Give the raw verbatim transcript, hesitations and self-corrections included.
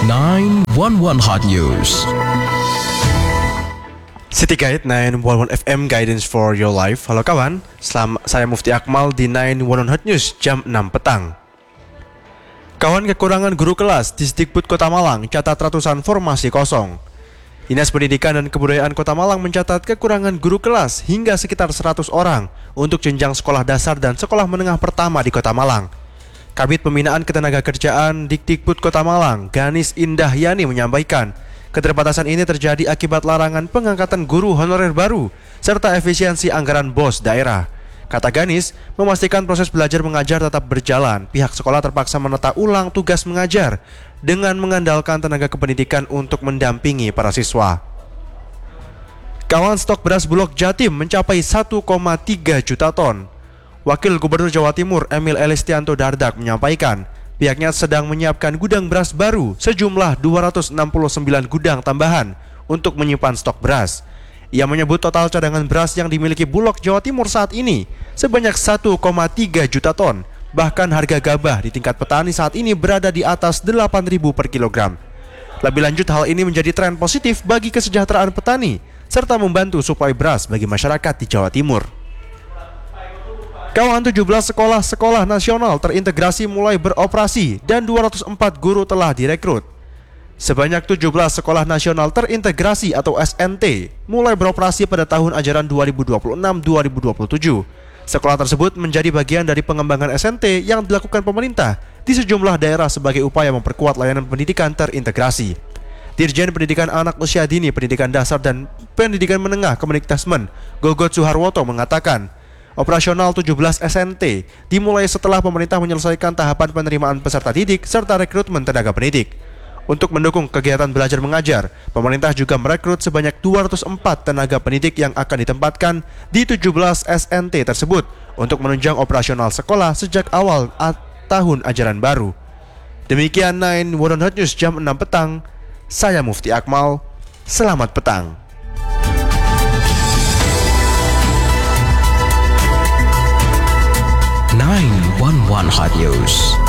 sembilan satu satu Hot News. City Guide sembilan satu satu F M Guidance for Your Life. Halo kawan, selamat, saya Mufti Akmal di sembilan satu satu Hot News jam enam petang. Kawan kekurangan guru kelas, Disdikbud Kota Malang catat ratusan formasi kosong. Dinas Pendidikan dan Kebudayaan Kota Malang mencatat kekurangan guru kelas hingga sekitar seratus orang untuk jenjang sekolah dasar dan sekolah menengah pertama di Kota Malang. Kabid Pembinaan Ketenagakerjaan Dikdikbud Kota Malang, Ganis Indahyani menyampaikan, keterbatasan ini terjadi akibat larangan pengangkatan guru honorer baru serta efisiensi anggaran B O S daerah. Kata Ganis, memastikan proses belajar mengajar tetap berjalan, pihak sekolah terpaksa menata ulang tugas mengajar dengan mengandalkan tenaga kependidikan untuk mendampingi para siswa. Kawan, stok beras Bulog Jatim mencapai satu koma tiga juta ton. Wakil Gubernur Jawa Timur Emil Elistianto Dardak menyampaikan, pihaknya sedang menyiapkan gudang beras baru sejumlah dua ratus enam puluh sembilan gudang tambahan untuk menyimpan stok beras. Ia menyebut total cadangan beras yang dimiliki Bulog Jawa Timur saat ini sebanyak satu koma tiga juta ton. Bahkan harga gabah di tingkat petani saat ini berada di atas delapan ribu per kilogram. Lebih lanjut, hal ini menjadi tren positif bagi kesejahteraan petani serta membantu suplai beras bagi masyarakat di Jawa Timur. Kawan, tujuh belas sekolah-sekolah nasional terintegrasi mulai beroperasi dan dua ratus empat guru telah direkrut. Sebanyak tujuh belas sekolah nasional terintegrasi atau S N T mulai beroperasi pada tahun ajaran dua ribu dua puluh enam dua ribu dua puluh tujuh. Sekolah tersebut menjadi bagian dari pengembangan S N T yang dilakukan pemerintah di sejumlah daerah sebagai upaya memperkuat layanan pendidikan terintegrasi. Dirjen Pendidikan Anak Usia Dini, Pendidikan Dasar dan Pendidikan Menengah Kemenikdasmen, Gogot Suharwoto mengatakan, operasional tujuh belas S N T dimulai setelah pemerintah menyelesaikan tahapan penerimaan peserta didik serta rekrutmen tenaga pendidik. Untuk mendukung kegiatan belajar mengajar, pemerintah juga merekrut sebanyak dua ratus empat tenaga pendidik yang akan ditempatkan di tujuh belas S N T tersebut untuk menunjang operasional sekolah sejak awal tahun ajaran baru. Demikian sembilan satu satu Hot News jam enam petang. Saya Mufti Akmal. Selamat petang. sembilan satu satu Hot News.